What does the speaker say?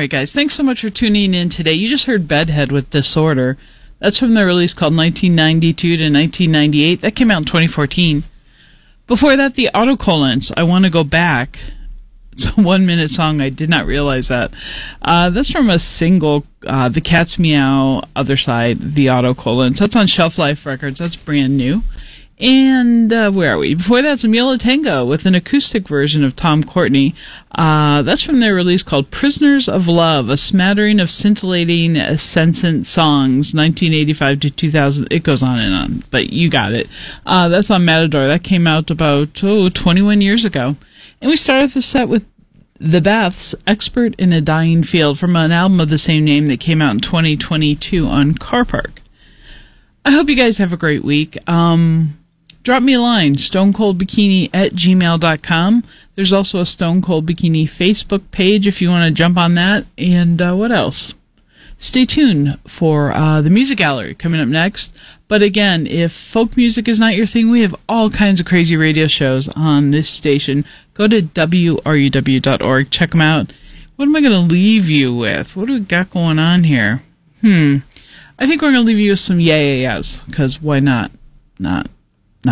right, guys. Thanks so much for tuning in today. You just heard Bedhead with Disorder. That's from their release called 1992 to 1998. That came out in 2014. Before that, the Autocollants. I Want to Go Back. It's a 1-minute song. I did not realize that. That's from a single, The Cat's Meow, Other Side, the Autocollants. That's on Shelf Life Records. That's brand new. And where are we? Before that, Zamila Tango with an acoustic version of Tom Courtney. That's from their release called Prisoners of Love, a smattering of scintillating, sensant songs, 1985 to 2000. It goes on and on, but you got it. That's on Matador. That came out about 21 years ago. And we started the set with The Beths, Expert in a Dying Field, from an album of the same name that came out in 2022 on Car Park. I hope you guys have a great week. Drop me a line, stonecoldbikini@gmail.com. There's also a Stone Cold Bikini Facebook page if you want to jump on that. And what else? Stay tuned for the Music Gallery coming up next. But again, if folk music is not your thing, we have all kinds of crazy radio shows on this station. Go to WRUW.org. Check them out. What am I going to leave you with? What do we got going on here? I think we're going to leave you with some yeah, because why not? Not.